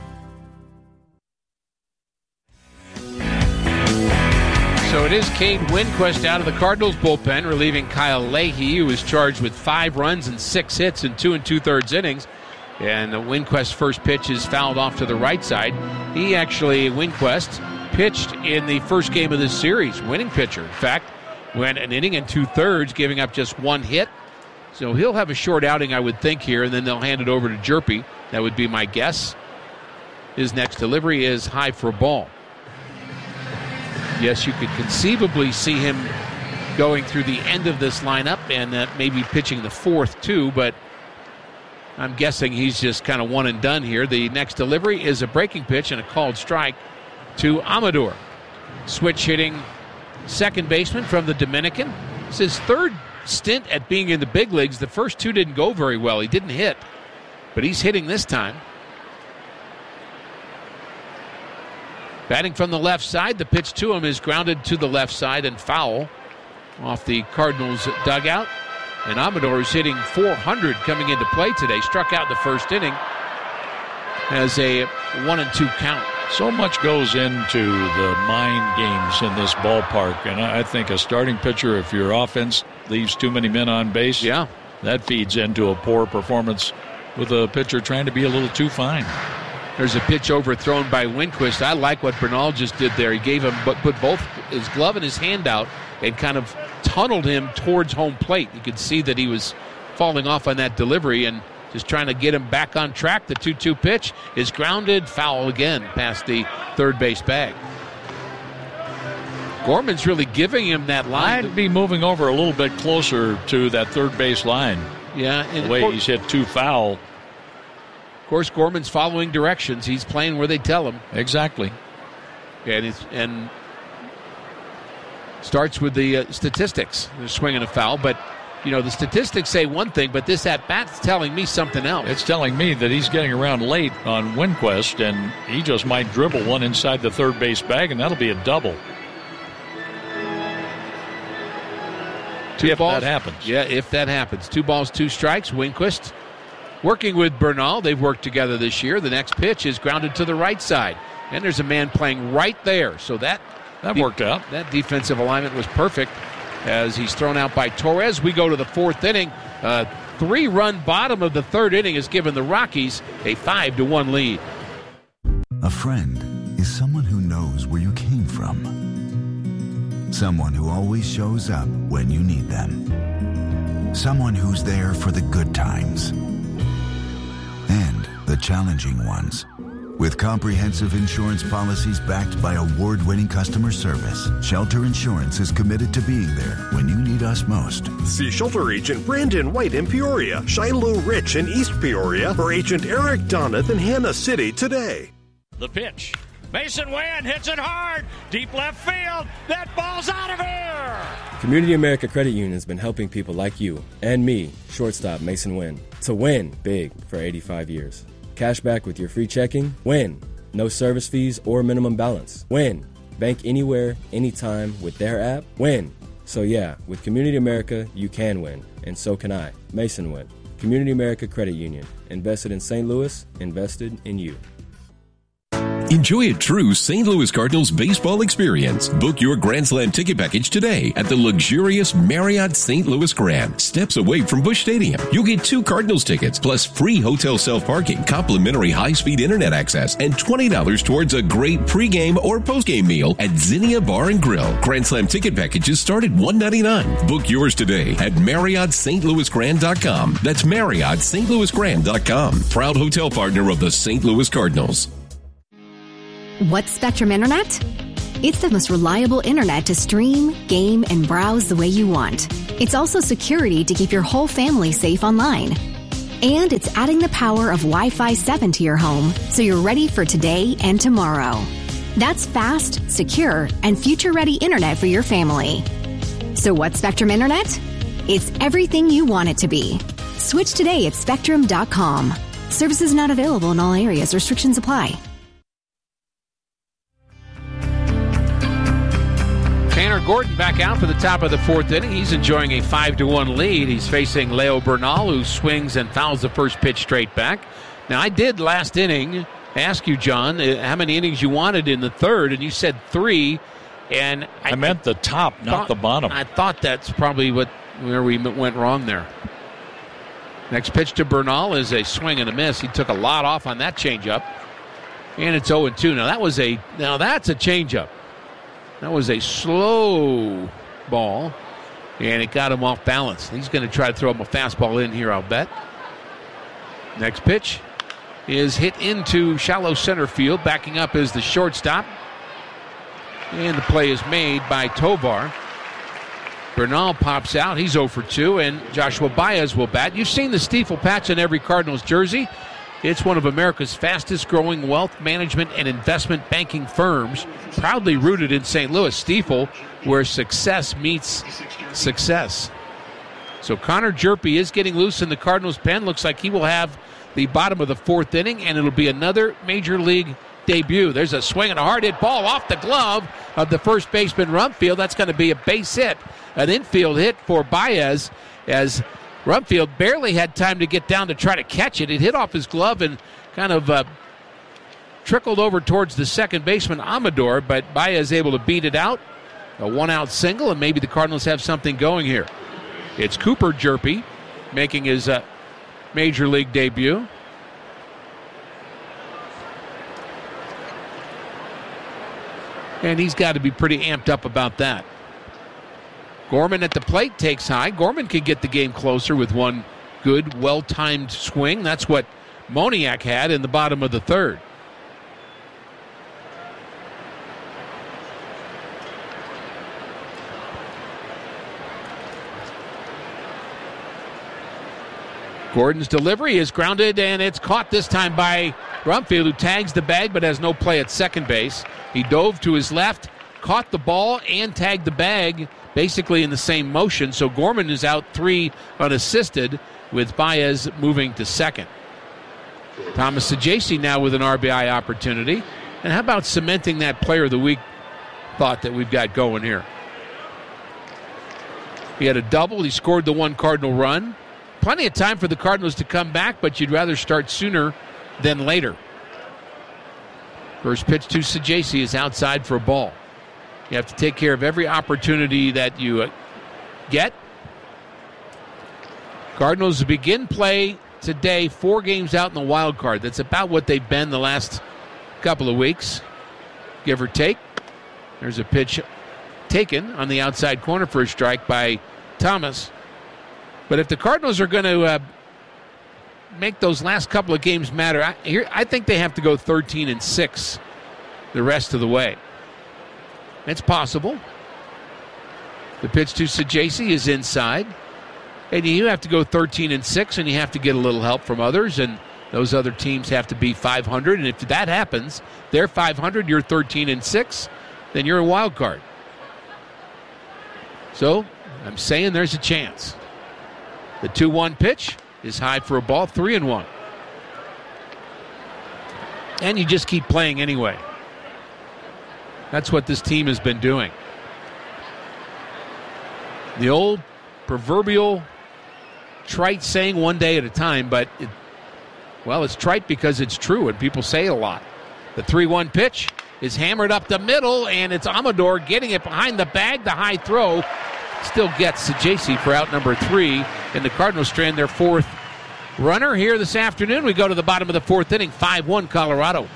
[SPEAKER 5] So it is Cade Winquist out of the Cardinals bullpen, relieving Kyle Leahy, who was charged with five runs and six hits in two and two-thirds innings. And Winquist's first pitch is fouled off to the right side. He actually, Winquist, pitched in the first game of this series, winning pitcher. In fact, went an inning and two-thirds, giving up just one hit. So he'll have a short outing, I would think, here, and then they'll hand it over to Jerpy. That would be my guess. His next delivery is high for a ball. Yes, you could conceivably see him going through the end of this lineup and uh, maybe pitching the fourth, too, but I'm guessing he's just kind of one and done here. The next delivery is a breaking pitch and a called strike to Amador. Switch hitting second baseman from the Dominican. It's his third stint at being in the big leagues. The first two didn't go very well. He didn't hit, but he's hitting this time. Batting from the left side, the pitch to him is grounded to the left side and foul off the Cardinals dugout. And Amador is hitting four hundred coming into play today. Struck out in the first inning as a one and two count.
[SPEAKER 4] So much goes into the mind games in this ballpark. And I think a starting pitcher, if your offense leaves too many men on base,
[SPEAKER 5] yeah,
[SPEAKER 4] that feeds into a poor performance with a pitcher trying to be a little too fine.
[SPEAKER 5] There's a pitch overthrown by Winquist. I like what Bernal just did there. He gave him, but put both his glove and his hand out and kind of tunneled him towards home plate. You could see that he was falling off on that delivery and just trying to get him back on track. The two two pitch is grounded, foul again past the third base bag. Gorman's really giving him that line.
[SPEAKER 4] I'd be moving over a little bit closer to that third base line.
[SPEAKER 5] Yeah.
[SPEAKER 4] And the way he's hit two foul.
[SPEAKER 5] Of course, Gorman's following directions. He's playing where they tell him.
[SPEAKER 4] Exactly.
[SPEAKER 5] And it's, and starts with the uh, statistics. They're swinging a foul, but you know the statistics say one thing, but this at bat's telling me something else.
[SPEAKER 4] It's telling me that he's getting around late on Winquist, and he just might dribble one inside the third base bag, and that'll be a double.
[SPEAKER 5] Two
[SPEAKER 4] if
[SPEAKER 5] balls,
[SPEAKER 4] that happens.
[SPEAKER 5] Yeah, if that happens. Two balls, two strikes. Winquist working with Bernal. They've worked together this year. The next pitch is grounded to the right side. And there's a man playing right there. So that,
[SPEAKER 4] that worked out.
[SPEAKER 5] That defensive alignment was perfect as he's thrown out by Torres. We go to the fourth inning. Uh, three-run bottom of the third inning has given the Rockies a five to one lead.
[SPEAKER 22] A friend is someone who knows where you came from. Someone who always shows up when you need them. Someone who's there for the good times and the challenging ones. With comprehensive insurance policies backed by award-winning customer service, Shelter Insurance is committed to being there when you need us most.
[SPEAKER 23] See Shelter Agent Brandon White in Peoria, Shiloh Rich in East Peoria, or Agent Eric Donath in Hannah City today.
[SPEAKER 4] The pitch. Mason Wynn hits it hard. Deep left field. That ball's out of here.
[SPEAKER 24] Community America Credit Union has been helping people like you and me, shortstop Mason Wynn, to win big for eighty-five years. Cash back with your free checking. Win. No service fees or minimum balance. Win. Bank anywhere, anytime with their app. Win. So yeah, with Community America, you can win. And so can I. Mason Wynn. Community America Credit Union. Invested in Saint Louis. Invested in you.
[SPEAKER 6] Enjoy a true Saint Louis Cardinals baseball experience. Book your Grand Slam ticket package today at the luxurious Marriott Saint Louis Grand, steps away from Busch Stadium. You'll get two Cardinals tickets plus free hotel self-parking, complimentary high-speed internet access, and twenty dollars towards a great pregame or postgame meal at Zinnia Bar and Grill. Grand Slam ticket packages start at one hundred ninety-nine dollars. Book yours today at Marriott Saint Louis Grand dot com. That's Marriott Saint Louis Grand dot com. Proud hotel partner of the Saint Louis Cardinals.
[SPEAKER 9] What's Spectrum Internet? It's the most reliable internet to stream, game, and browse the way you want. It's also security to keep your whole family safe online. And it's adding the power of Wi-Fi seven to your home so you're ready for today and tomorrow. That's fast, secure, and future-ready internet for your family. So what's Spectrum Internet? It's everything you want it to be. Switch today at Spectrum dot com. Services not available in all areas. Restrictions apply.
[SPEAKER 5] Tanner Gordon back out for the top of the fourth inning. He's enjoying a five to one lead. He's facing Leo Bernal, who swings and fouls the first pitch straight back. Now, I did last inning ask you, John, how many innings you wanted in the third, and you said three. And I,
[SPEAKER 4] I meant the top, not
[SPEAKER 5] thought,
[SPEAKER 4] the bottom.
[SPEAKER 5] I thought that's probably what where we went wrong there. Next pitch to Bernal is a swing and a miss. He took a lot off on that changeup. And it's oh and two. Now, that was a, now that's a changeup. That was a slow ball, and it got him off balance. He's going to try to throw him a fastball in here, I'll bet. Next pitch is hit into shallow center field. Backing up is the shortstop. And the play is made by Tovar. Bernal pops out. He's oh for two, and Joshua Baez will bat. You've seen the Stiefel patch on every Cardinals jersey. It's one of America's fastest-growing wealth management and investment banking firms, proudly rooted in Saint Louis. Stiefel, where success meets success. So Connor Jerpy is getting loose in the Cardinals' pen. Looks like he will have the bottom of the fourth inning, and it'll be another Major League debut. There's a swing and a hard-hit ball off the glove of the first baseman Rumfield. That's going to be a base hit, an infield hit for Baez, as Rumfield barely had time to get down to try to catch it. It hit off his glove and kind of uh, trickled over towards the second baseman, Amador, but Baez able to beat it out. A one-out single, and maybe the Cardinals have something going here. It's Cooper Jerpy making his uh, Major League debut. And he's got to be pretty amped up about that. Gorman at the plate takes high. Gorman can get the game closer with one good, well-timed swing. That's what Moniak had in the bottom of the third. Gordon's delivery is grounded, and it's caught this time by Rumfield, who tags the bag but has no play at second base. He dove to his left, caught the ball, and tagged the bag basically in the same motion. So Gorman is out three unassisted, with Baez moving to second. Thomas Saggese now with an R B I opportunity. And how about cementing that player of the week thought that we've got going here? He had a double. He scored the one Cardinal run. Plenty of time for the Cardinals to come back, but you'd rather start sooner than later. First pitch to Saggese is outside for a ball. You have to take care of every opportunity that you uh, get. Cardinals begin play today, four games out in the wild card. That's about what they've been the last couple of weeks, give or take. There's a pitch taken on the outside corner for a strike by Thomas. But if the Cardinals are going to uh, make those last couple of games matter, I, here, I think they have to go thirteen and six the rest of the way. It's possible. The pitch to Saggese is inside. And you have to go thirteen and six, and you have to get a little help from others, and those other teams have to be five hundred. And if that happens, they're five hundred, you're thirteen and six, then you're a wild card. So I'm saying there's a chance. The two one pitch is high for a ball, three and one. And you just keep playing anyway. That's what this team has been doing. The old proverbial trite saying, one day at a time, but it, well, it's trite because it's true and people say it a lot. The three one pitch is hammered up the middle, and it's Amador getting it behind the bag. The high throw still gets Sajacy for out number three, and the Cardinals strand their fourth runner here this afternoon. We go to the bottom of the fourth inning, five one Colorado.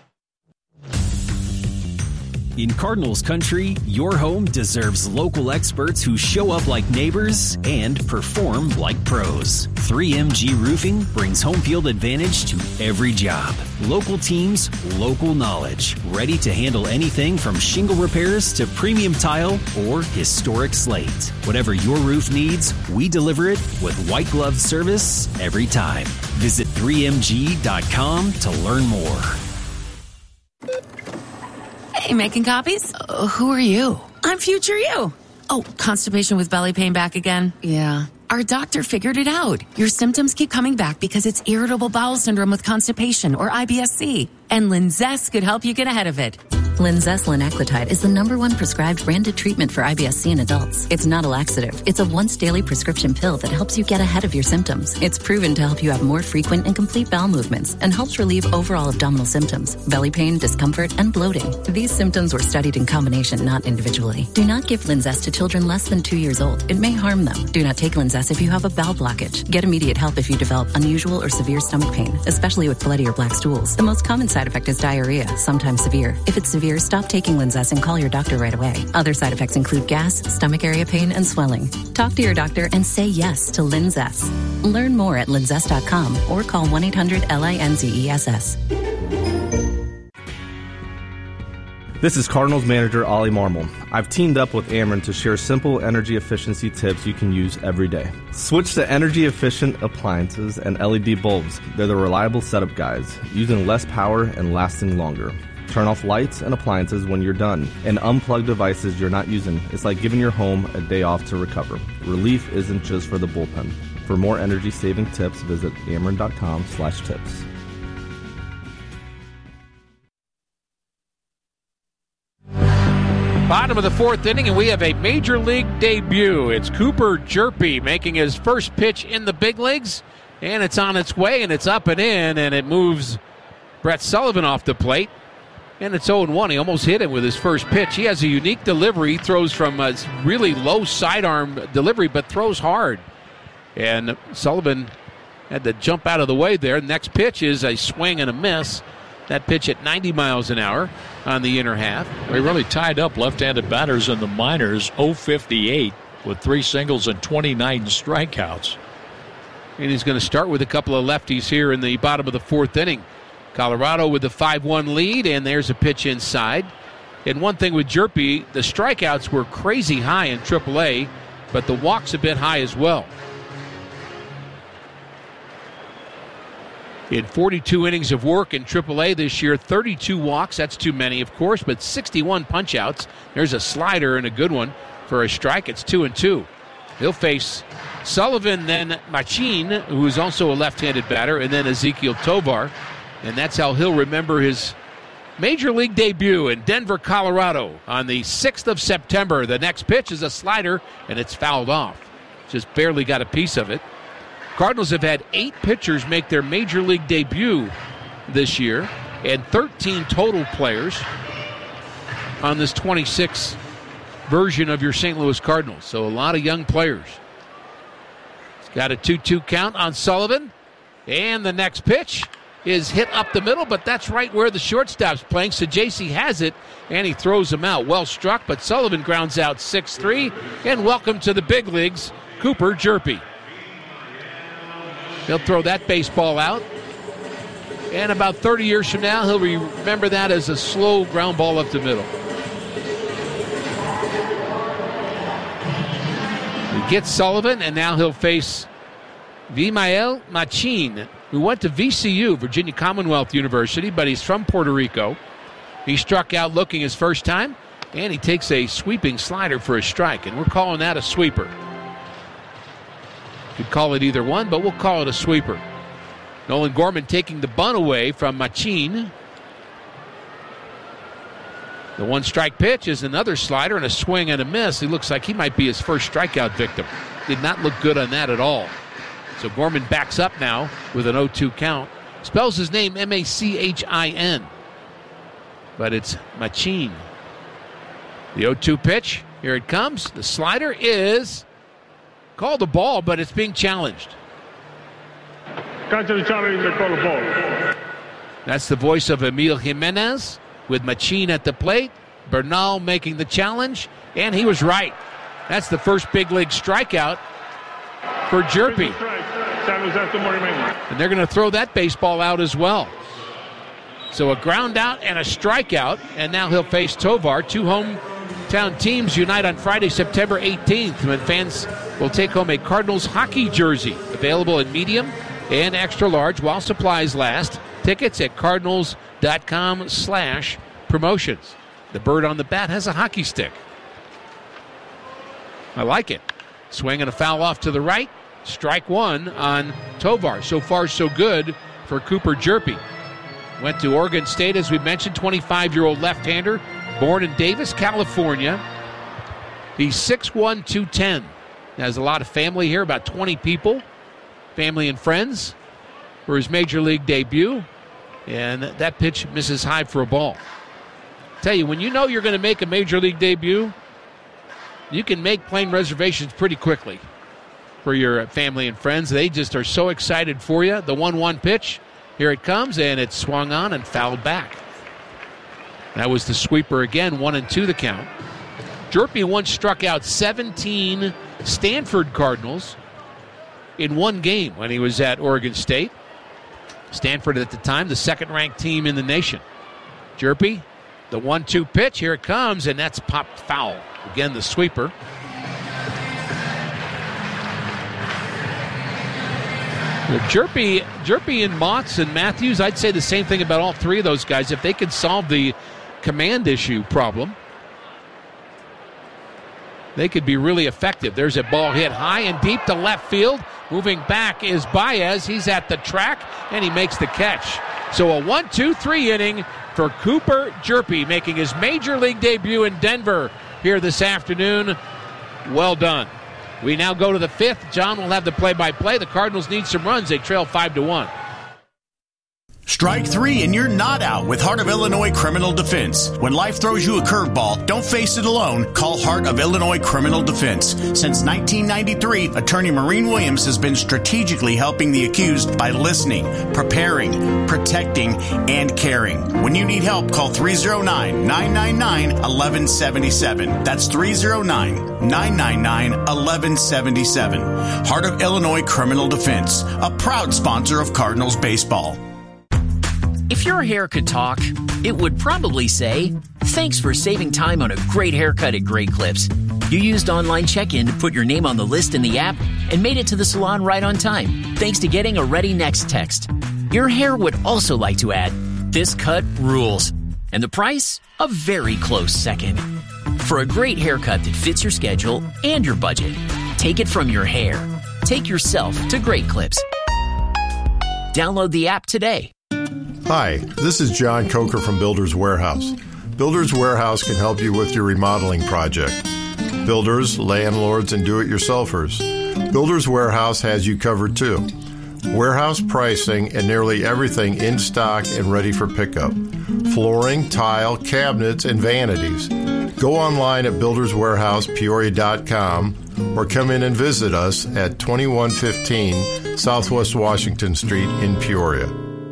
[SPEAKER 10] In Cardinals country, your home deserves local experts who show up like neighbors and perform like pros. three M G Roofing brings home field advantage to every job. Local teams, local knowledge. Ready to handle anything from shingle repairs to premium tile or historic slate. Whatever your roof needs, we deliver it with white glove service every time. Visit three M G dot com to learn more.
[SPEAKER 12] Hey, making copies?
[SPEAKER 13] Uh, who are you?
[SPEAKER 12] I'm future you.
[SPEAKER 13] Oh, constipation with belly pain back again?
[SPEAKER 12] Yeah.
[SPEAKER 13] Our doctor figured it out. Your symptoms keep coming back because it's irritable bowel syndrome with constipation, or I B S C. And Linzess could help you get ahead of it.
[SPEAKER 12] Linzess linaclotide is the number one prescribed branded treatment for I B S C in adults. It's not a laxative. It's a once daily prescription pill that helps you get ahead of your symptoms. It's proven to help you have more frequent and complete bowel movements and helps relieve overall abdominal symptoms, belly pain, discomfort, and bloating. These symptoms were studied in combination, not individually. Do not give Linzess to children less than two years old. It may harm them. Do not take Linzess if you have a bowel blockage. Get immediate help if you develop unusual or severe stomach pain, especially with bloody or black stools. The most common side effect is diarrhea, sometimes severe. If it's severe, stop taking Linzess and call your doctor right away. Other side effects include gas, stomach area pain, and swelling. Talk to your doctor and say yes to Linzess. Learn more at linzess dot com or call one eight hundred L I N Z E S S.
[SPEAKER 14] This is Cardinals manager Ollie Marmol. I've teamed up with Ameren to share simple energy efficiency tips you can use every day. Switch to energy-efficient appliances and L E D bulbs. They're the reliable setup guides, using less power and lasting longer. Turn off lights and appliances when you're done, and unplug devices you're not using. It's like giving your home a day off to recover. Relief isn't just for the bullpen. For more energy-saving tips, visit ameren dot com slash tips.
[SPEAKER 5] Bottom of the fourth inning, and we have a major league debut. It's Cooper Hjerpe making his first pitch in the big leagues, and it's on its way, and it's up and in, and it moves Brett Sullivan off the plate, and it's oh one. He almost hit him with his first pitch. He has a unique delivery. He throws from a really low sidearm delivery, but throws hard, and Sullivan had to jump out of the way there. Next pitch is a swing and a miss. That pitch at ninety miles an hour on the inner half.
[SPEAKER 4] They really tied up left-handed batters in the minors, oh fifty-eight with three singles and twenty-nine strikeouts.
[SPEAKER 5] And he's going to start with a couple of lefties here in the bottom of the fourth inning. Colorado with the five one lead, and there's a pitch inside. And one thing with Hjerpe, the strikeouts were crazy high in triple A, but the walks a bit high as well. In forty-two innings of work in triple A this year, thirty-two walks. That's too many, of course, but sixty-one punch-outs. There's a slider and a good one for a strike. It's two and two. He'll face Sullivan, then Machin, who is also a left-handed batter, and then Ezequiel Tovar. And that's how he'll remember his major league debut in Denver, Colorado on the sixth of September. The next pitch is a slider, and it's fouled off. Just barely got a piece of it. Cardinals have had eight pitchers make their major league debut this year, and thirteen total players on this twenty-six version of your Saint Louis Cardinals. So a lot of young players. He's got a two two count on Sullivan, and the next pitch is hit up the middle, but that's right where the shortstop's playing. Sajacy has it, and he throws him out. Well struck, but Sullivan grounds out six three, and welcome to the big leagues, Cooper Hjerpe. He'll throw that baseball out. And about thirty years from now, he'll remember that as a slow ground ball up the middle. He gets Sullivan, and now he'll face Vimael Machin, who went to V C U, Virginia Commonwealth University, but he's from Puerto Rico. He struck out looking his first time, and he takes a sweeping slider for a strike, and we're calling that a sweeper. Could call it either one, but we'll call it a sweeper. Nolan Gorman taking the bunt away from Machin. The one strike pitch is another slider and a swing and a miss. He looks like he might be his first strikeout victim. Did not look good on that at all. So Gorman backs up now with an oh two count. Spells his name M A C H I N. but it's Machin. The oh two pitch. Here it comes. The slider is called a ball, but it's being challenged.
[SPEAKER 2] Catch the challenge, they call a ball.
[SPEAKER 5] That's the voice of Emil Jimenez with Machin at the plate. Bernal making the challenge, and he was right. That's the first big league strikeout for Jerpy. And they're going to throw that baseball out as well. So a ground out and a strikeout, and now he'll face Tovar. Two hometown teams unite on Friday, September eighteenth, when fans will take home a Cardinals hockey jersey, available in medium and extra large while supplies last. Tickets at cardinals.com slash promotions. The bird on the bat has a hockey stick. I like it. Swing and a foul off to the right. Strike one on Tovar. So far, so good for Cooper Jerpy. Went to Oregon State, as we mentioned, twenty-five-year-old left-hander, born in Davis, California. He's six one, two ten. Has a lot of family here, about twenty people, family and friends, for his major league debut. And that pitch misses high for a ball. Tell you, when you know you're going to make a major league debut, you can make plane reservations pretty quickly for your family and friends. They just are so excited for you. The one one pitch, here it comes, and it's swung on and fouled back. That was the sweeper again, one and two the count. Jerpy once struck out seventeen Stanford Cardinals in one game when he was at Oregon State. Stanford at the time, the second-ranked team in the nation. Jerpy, the one two pitch, here it comes, and that's popped foul. Again, the sweeper. Well, Jerpy, Jerpy and Motts and Matthews, I'd say the same thing about all three of those guys. If they could solve the command issue problem, they could be really effective. There's a ball hit high and deep to left field. Moving back is Baez. He's at the track, and he makes the catch. So a one two three inning for Cooper Jerpy, making his major league debut in Denver here this afternoon. Well done. We now go to the fifth. John will have the play-by-play. The Cardinals need some runs. They trail five to one.
[SPEAKER 17] Strike three and you're not out with Heart of Illinois Criminal Defense. When life throws you a curveball, don't face it alone. Call Heart of Illinois Criminal Defense. Since nineteen ninety-three, attorney Maureen Williams has been strategically helping the accused by listening, preparing, protecting, and caring. When you need help, call three oh nine, nine nine nine, one one seven seven. That's three oh nine, nine nine nine, one one seven seven. Heart of Illinois Criminal Defense, a proud sponsor of Cardinals baseball.
[SPEAKER 11] If your hair could talk, it would probably say, "Thanks for saving time on a great haircut at Great Clips. You used online check-in to put your name on the list in the app and made it to the salon right on time, thanks to getting a Ready Next text." Your hair would also like to add, "This cut rules." And the price? A very close second. For a great haircut that fits your schedule and your budget, take it from your hair. Take yourself to Great Clips. Download the app today.
[SPEAKER 15] Hi, this is John Coker from Builders Warehouse. Builders Warehouse can help you with your remodeling project. Builders, landlords, and do-it-yourselfers. Builders Warehouse has you covered too. Warehouse pricing and nearly everything in stock and ready for pickup. Flooring, tile, cabinets, and vanities. Go online at builders warehouse peoria dot com or come in and visit us at twenty-one fifteen Southwest Washington Street in Peoria.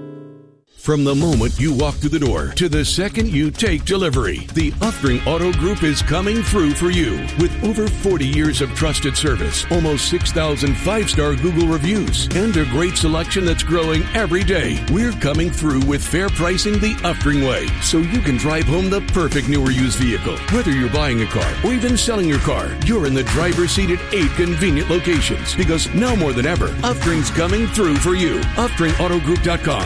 [SPEAKER 16] From the moment you walk through the door to the second you take delivery, the Uftring Auto Group is coming through for you. With over forty years of trusted service, almost six thousand five-star Google reviews, and a great selection that's growing every day, we're coming through with fair pricing the Uftring way, so you can drive home the perfect new or used vehicle. Whether you're buying a car or even selling your car, you're in the driver's seat at eight convenient locations, because now more than ever, Uftring's coming through for you. Uftring Auto Group dot com.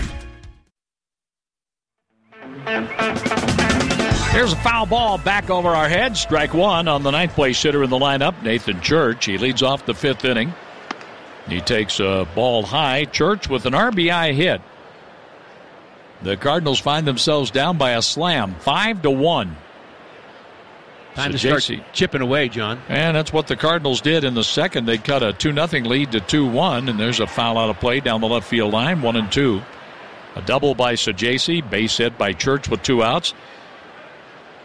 [SPEAKER 4] Here's a foul ball back over our heads. Strike one on the ninth place hitter in the lineup, Nathan Church. He leads off the fifth inning. He takes a ball high. Church with an R B I hit. The Cardinals find themselves down by a slam, five to one.
[SPEAKER 5] Time to start chipping away, John.
[SPEAKER 4] And that's what the Cardinals did in the second. They cut a two nothing lead to two one, and there's a foul out of play down the left field line, one and two. A double by Sajaci, base hit by Church with two outs.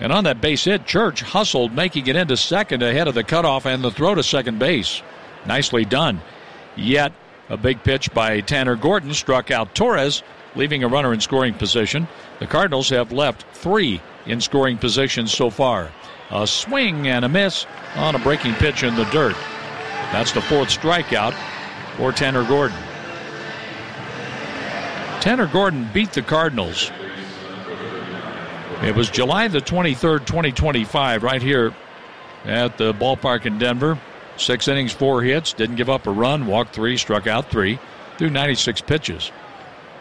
[SPEAKER 4] And on that base hit, Church hustled, making it into second ahead of the cutoff and the throw to second base. Nicely done. Yet a big pitch by Tanner Gordon struck out Torres, leaving a runner in scoring position. The Cardinals have left three in scoring position so far. A swing and a miss on a breaking pitch in the dirt. That's the fourth strikeout for Tanner Gordon. Tanner Gordon beat the Cardinals. It was July the twenty-third, twenty twenty-five, right here at the ballpark in Denver. Six innings, four hits, didn't give up a run, walked three, struck out three, threw ninety-six pitches.